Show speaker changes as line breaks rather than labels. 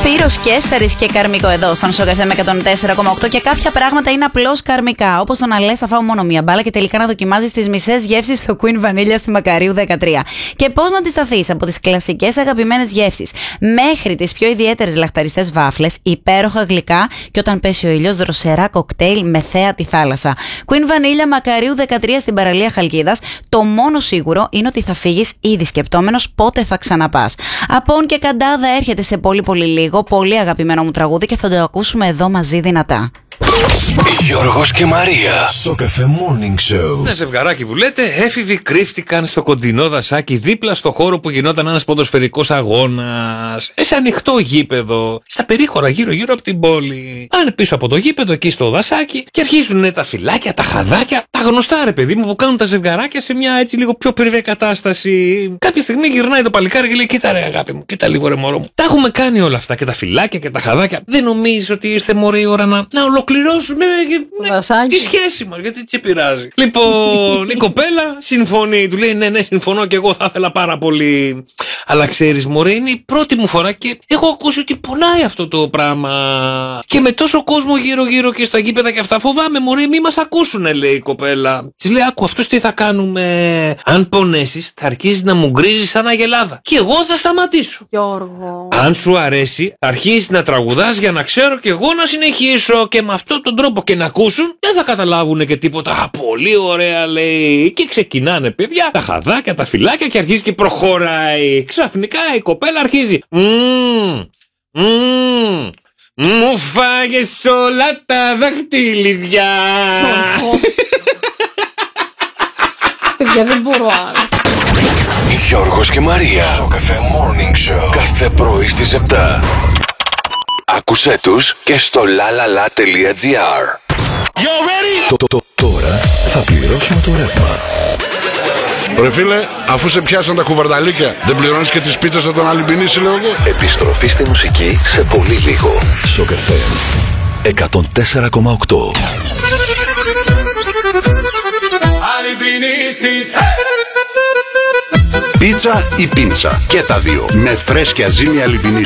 Σπύρος Κέσσαρης και καρμικό εδώ στον Shock FM 104,8 και κάποια πράγματα είναι απλώς καρμικά. Όπως το να λες θα φάω μόνο μία μπάλα και τελικά να δοκιμάζεις τις μισές γεύσεις στο Queen Vanilla στη Μακαρίου 13. Και πώς να αντισταθείς από τις κλασικές αγαπημένες γεύσεις μέχρι τις πιο ιδιαίτερες λαχταριστές βάφλες, υπέροχα γλυκά και όταν πέσει ο ήλιος δροσερά κοκτέιλ με θέα τη θάλασσα. Queen Vanilla Μακαρίου 13 στην παραλία Χαλκίδας. Το μόνο σίγουρο είναι ότι θα φύγεις ήδη σκεπτόμενος πότε θα ξαναπάς. Απόν και Καντάδα έρχεται σε πολύ λίγο. Πολύ αγαπημένο μου τραγούδι και θα το ακούσουμε εδώ μαζί δυνατά.
Γιώργος και Μαρία. Στο Cafe Morning Show.
Ένα ζευγαράκι που λέτε, έφηβοι κρύφτηκαν στο κοντινό δασάκι δίπλα στο χώρο που γινόταν ένας ποδοσφαιρικός αγώνας. Σε ανοιχτό γήπεδο, στα περίχωρα γύρω-γύρω από την πόλη. Πάνε πίσω από το γήπεδο εκεί στο δασάκι και αρχίζουν τα φυλάκια, τα χαδάκια. Τα γνωστά ρε παιδί μου που κάνουν τα ζευγαράκια σε μια έτσι λίγο πιο πριβέ κατάσταση. Κάποια στιγμή γυρνάει το παλικάρι και λέει: Κοίτα ρε αγάπη μου, κοίτα λίγο ρε μωρό μου. Τα έχουμε κάνει όλα αυτά και τα φυλάκια και τα χαδάκια. Δεν νομίζεις ότι ήρθε μωρέ η ώρα να ολοκληρώσουμε τη σχέση μας, γιατί τι πειράζει. Λοιπόν, η κοπέλα συμφωνεί, του λέει: Ναι, συμφωνώ και εγώ θα ήθελα πάρα πολύ. Αλλά ξέρεις, μωρέ, είναι η πρώτη μου φορά και έχω ακούσει ότι πονάει αυτό το πράγμα. Και με τόσο κόσμο γύρω-γύρω και στα γήπεδα και αυτά, φοβάμαι, μωρέ, μη μας ακούσουνε, λέει η κοπέλα. Της λέει: Άκου, αυτός τι θα κάνουμε. Αν πονέσεις, θα αρχίσεις να μου γκρίζεις σαν αγελάδα. Και εγώ θα σταματήσω.
Γιώργο.
Αν σου αρέσει, αρχίσεις να τραγουδάς για να ξέρω και εγώ να συνεχίσω. Και με αυτόν τον τρόπο και να ακούσουν, δεν θα καταλάβουν και τίποτα. Πολύ ωραία, λέει. Και ξεκινάνε, παιδιά, τα χαδάκια, τα φυλάκια και αρχίζει και προχωράει. Ξαφνικά η κοπέλα αρχίζει. Μου φάγες όλα τα δαχτυλιδιά.
Παιδιά, δεν μπορώ άλλο.
Γιώργος και Μαρία. Στο Cafe Morning Show. Κάθε πρωί στις 7. Άκουσέ τους και στο lalala.gr. Τώρα θα πληρώσουμε το ρεύμα.
Ρε φίλε, αφού σε πιάσαν τα κουβαρδαλίκια, δεν πληρώνεις και τις πίτσες από τον Αλυμπινίση, λέω εγώ.
Επιστροφή στη μουσική σε πολύ λίγο. Shock FM 104,8.
Πίτσα ή πίντσα, και τα δύο, με φρέσκια ζύμη Αλυμπινίση.